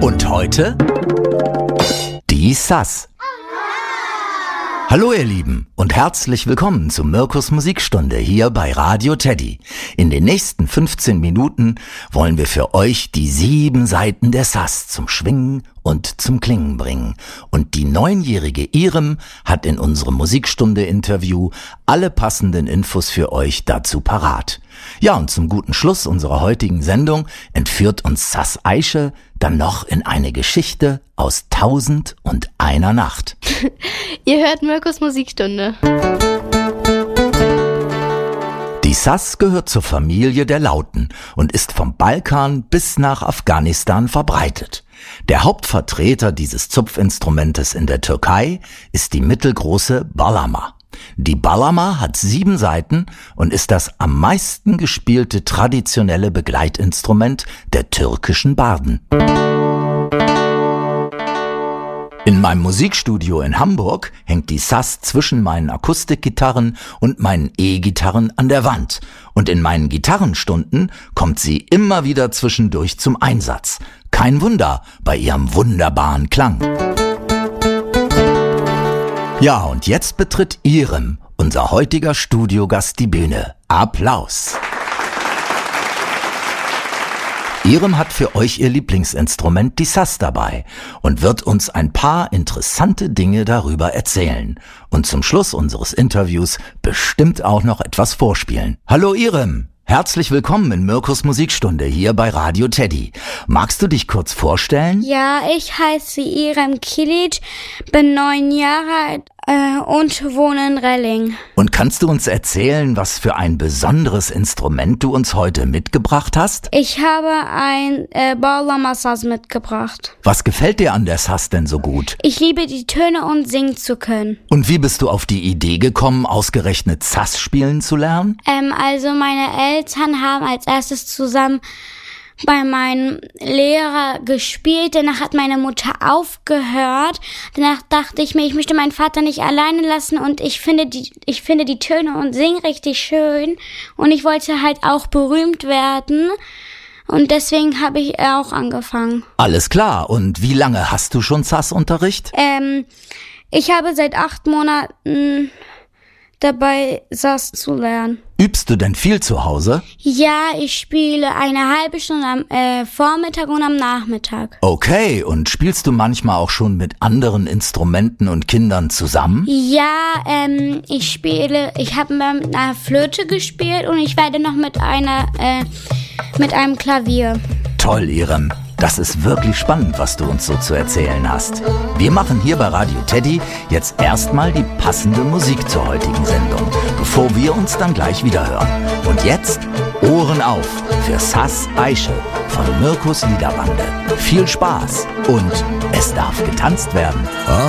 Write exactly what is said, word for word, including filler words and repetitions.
Und heute die Sass. Hallo ihr Lieben und herzlich willkommen zu Mirkus Musikstunde hier bei Radio Teddy. In den nächsten fünfzehn Minuten wollen wir für euch die sieben Saiten der Sass zum Schwingen und zum Klingen bringen. Und die neunjährige Irem hat in unserem Musikstunde-Interview alle passenden Infos für euch dazu parat. Ja, und zum guten Schluss unserer heutigen Sendung entführt uns Sass Aische dann noch in eine Geschichte aus Tausend und einer Nacht. Ihr hört Mirkus Musikstunde. Die Sass gehört zur Familie der Lauten und ist vom Balkan bis nach Afghanistan verbreitet. Der Hauptvertreter dieses Zupfinstrumentes in der Türkei ist die mittelgroße Bağlama. Die Bağlama hat sieben Saiten und ist das am meisten gespielte traditionelle Begleitinstrument der türkischen Barden. In meinem Musikstudio in Hamburg hängt die Sass zwischen meinen Akustikgitarren und meinen E-Gitarren an der Wand. Und in meinen Gitarrenstunden kommt sie immer wieder zwischendurch zum Einsatz. Kein Wunder bei ihrem wunderbaren Klang. Ja, und jetzt betritt Irem, unser heutiger Studiogast, die Bühne. Applaus! Irem hat für euch ihr Lieblingsinstrument, die Sass, dabei und wird uns ein paar interessante Dinge darüber erzählen. Und zum Schluss unseres Interviews bestimmt auch noch etwas vorspielen. Hallo Irem! Herzlich willkommen in Mirkus Musikstunde hier bei Radio Teddy. Magst du dich kurz vorstellen? Ja, ich heiße Irem Kilic, bin neun Jahre alt äh, und wohne in Relling. Und kannst du uns erzählen, was für ein besonderes Instrument du uns heute mitgebracht hast? Ich habe ein äh, Bağlama Sass mitgebracht. Was gefällt dir an der Sass denn so gut? Ich liebe die Töne und singen zu können. Und wie bist du auf die Idee gekommen, ausgerechnet Sass spielen zu lernen? Ähm, also meine Eltern haben als erstes zusammen bei meinem Lehrer gespielt. Danach hat meine Mutter aufgehört. Danach dachte ich mir, ich möchte meinen Vater nicht alleine lassen und ich finde die, ich finde die Töne und singe richtig schön. Und ich wollte halt auch berühmt werden. Und deswegen habe ich auch angefangen. Alles klar. Und wie lange hast du schon Sass-Unterricht? Ähm, ich habe seit acht Monaten dabei, Sass zu lernen. Übst du denn viel zu Hause? Ja, ich spiele eine halbe Stunde am äh, Vormittag und am Nachmittag. Okay, und spielst du manchmal auch schon mit anderen Instrumenten und Kindern zusammen? Ja, ähm, ich spiele, ich habe mit einer Flöte gespielt und ich werde noch mit einer, äh, mit einem Klavier. Toll, Irem. Das ist wirklich spannend, was du uns so zu erzählen hast. Wir machen hier bei Radio Teddy jetzt erstmal die passende Musik zur heutigen Sendung, bevor wir uns dann gleich wieder hören. Und jetzt Ohren auf für Sass Aische von Mirkus Liederbande. Viel Spaß und es darf getanzt werden.